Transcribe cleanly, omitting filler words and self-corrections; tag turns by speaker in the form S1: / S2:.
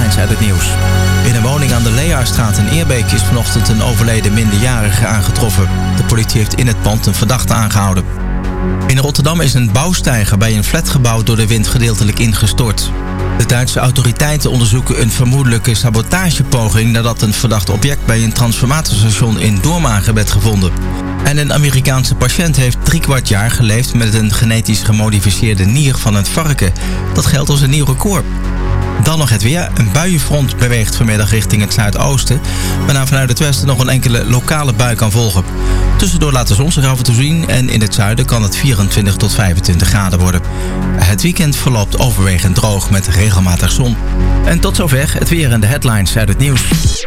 S1: headlines uit het nieuws. In een woning aan de Leaarstraat in Eerbeek is vanochtend een overleden minderjarige aangetroffen. De politie heeft in het pand een verdachte aangehouden. In Rotterdam is een bouwsteiger bij een flatgebouw door de wind gedeeltelijk ingestort. De Duitse autoriteiten onderzoeken een vermoedelijke sabotagepoging nadat een verdacht object bij een transformatorstation in Doormagen werd gevonden. En een Amerikaanse patiënt heeft 3/4 jaar geleefd met een genetisch gemodificeerde nier van het varken. Dat geldt als een nieuw record. Dan nog het weer. Een buienfront beweegt vanmiddag richting het zuidoosten, waarna vanuit het westen nog een enkele lokale bui kan volgen. Tussendoor laat de zon zich af en toe zien en in het zuiden kan het 24 tot 25 graden worden. Het weekend verloopt overwegend droog met regelmatig zon. En tot zover het weer en de headlines uit het nieuws.